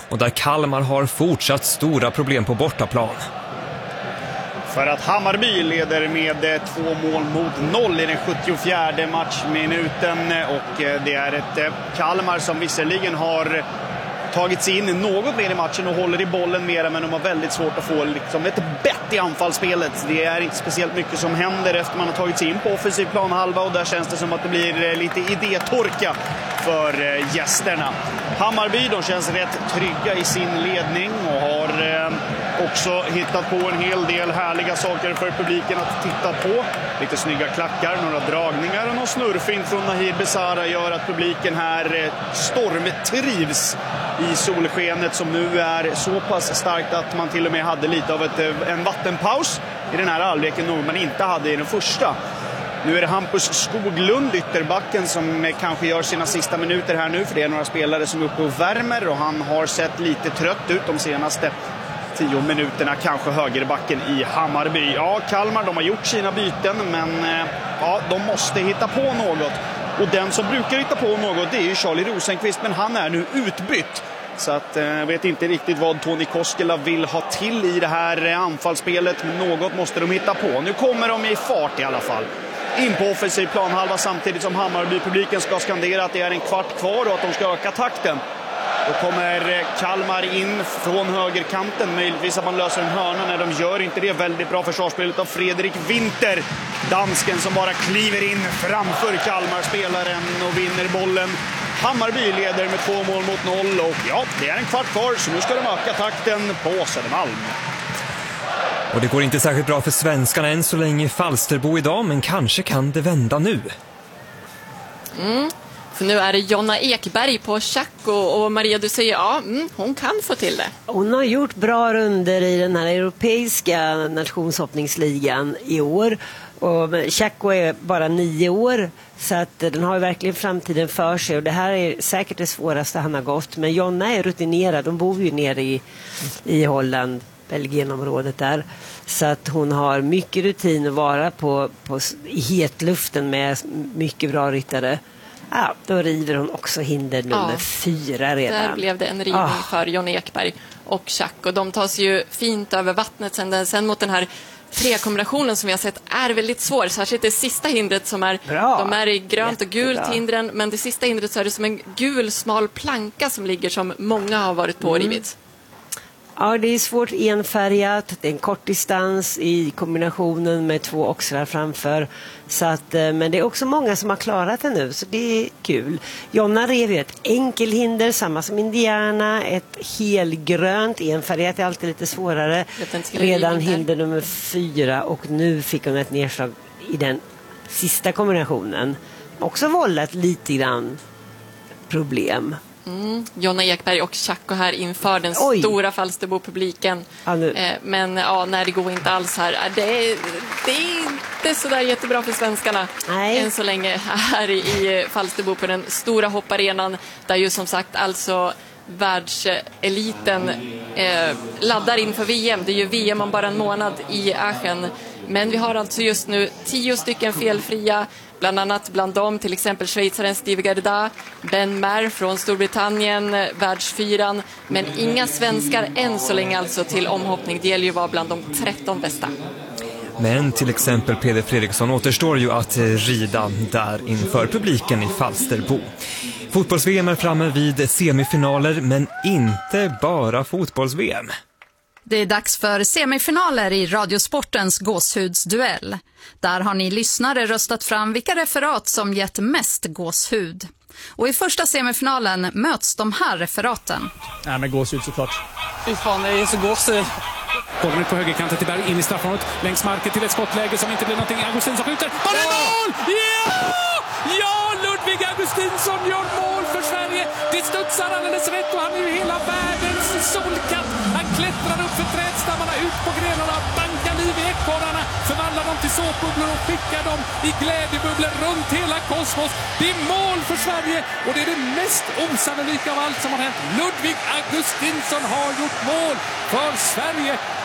och där Kalmar har fortsatt stora problem på bortaplan. För att Hammarby leder med 2-0 i den 74:e matchminuten, och det är ett Kalmar som visserligen har tagit sig in något mer i matchen och håller i bollen mer, men de har väldigt svårt att få liksom ett bett i anfallsspelet. Det är inte speciellt mycket som händer efter man har tagit sig in på offensiv planhalva, och där känns det som att det blir lite idétorka för gästerna. Hammarby, de känns rätt trygga i sin ledning och har också hittat på en hel del härliga saker för publiken att titta på. Lite snygga klackar, några dragningar och någon snurrfint från Nahir Besara gör att publiken här stormtrivs i solskenet, som nu är så pass starkt att man till och med hade lite av en vattenpaus i den här halvleken, något man inte hade i den första. Nu är det Hampus Skoglund, ytterbacken, som kanske gör sina sista minuter här nu, för det är några spelare som är uppe och värmer, och han har sett lite trött ut de senaste 10 minuterna, kanske högerbacken i Hammarby. Ja, Kalmar, de har gjort sina byten, men ja, de måste hitta på något. Och den som brukar hitta på något, det är ju Charlie Rosenqvist, men han är nu utbytt. Så att jag vet inte riktigt vad Toni Koskela vill ha till i det här anfallsspelet, men något måste de hitta på. Nu kommer de i fart i alla fall. In på offensiv planhalva, samtidigt som Hammarby-publiken ska skandera att det är en kvart kvar och att de ska öka takten. Då kommer Kalmar in från högerkanten. Möjligtvis att man löser en hörna. När de gör inte det. Väldigt bra försvarsspelet av Fredrik Winter. Dansken som bara kliver in framför Kalmar-spelaren och vinner bollen. Hammarby leder med 2-0 och ja, det är en kvart kvar, så nu ska de öka takten på Södermalm. Och det går inte särskilt bra för svenskarna än så länge i Falsterbo idag, men kanske kan det vända nu. För nu är det Jonna Ekberg på Tjacko, och Maria, du säger hon kan få till det. Hon har gjort bra runder i den här europeiska nationshoppningsligan i år, och Tjacko är bara 9 år, så att den har verkligen framtiden för sig, och det här är säkert det svåraste han har gått. Men Jonna är rutinerad, de bor ju nere i Holland, Belgienområdet där, så att hon har mycket rutin att vara på i hetluften med mycket bra ryttare. Ja, då river hon också hinder nummer 4 redan. Där blev det en rivning för Jonna Ekberg och Tjacko. De tas ju fint över vattnet sen mot den här 3-kombinationen som vi har sett är väldigt svår. Särskilt det sista hindret som är, de är i grönt och gult hindren, men det sista hindret så är det som en gul smal planka som ligger, som många har varit på och rivit. Ja, det är svårt enfärgat, det är en kort distans i kombinationen med 2 oxrar framför. Så att, men det är också många som har klarat det nu, så det är kul. Jonna rev ju ett enkelhinder, samma som Indiana, ett helgrönt, enfärgat är alltid lite svårare. Redan hinder nummer 4, och nu fick hon ett nedslag i den sista kombinationen. Också vållat lite grann problem. Jonna Ekberg och Tjacko här inför den stora Falsterbo-publiken. Men när det går inte alls här. Det är inte så där jättebra för svenskarna. Än så länge här i Falsterbo på den stora hopparenan, där ju som sagt alltså världseliten laddar inför VM. Det är ju VM om bara en månad i Aachen. Men vi har alltså just nu 10 stycken felfria. Bland annat bland dem till exempel schweizaren Steve Gerda, Ben Maher från Storbritannien, världsfyran. Men inga svenskar än så länge alltså till omhoppning. Det gäller ju vara bland de 13 bästa. Men till exempel Peder Fredriksson återstår ju att rida där inför publiken i Falsterbo. Fotbolls-VM är framme vid semifinaler, men inte bara fotbolls-VM. Det är dags för semifinaler i Radiosportens gåshudsduell. Där har ni lyssnare röstat fram vilka referat som gett mest gåshud. Och i första semifinalen möts de här referaten. Nej, men gåshud såklart. Fy fan, det är så gåshud. Bollen ut på högerkanten till Berg, in i straffområdet. Längs marken till ett skottläge som inte blir någonting. Augustinsson skjuter. Och det är mål! Ja! Ja, Ludvig Augustinsson gör mål för Sverige. Det studsar alldeles rätt, och han är ju hela världens solkatt. Han klättrar upp för trädstammarna, ut på grenarna, bankar liv i ekorrarna, förvandlar dem till såpbubblor och skickar dem i glädjebubblor runt hela kosmos. Det är mål för Sverige, och det är det mest osannolika av allt som har hänt. Ludvig Augustinsson har gjort mål för Sverige.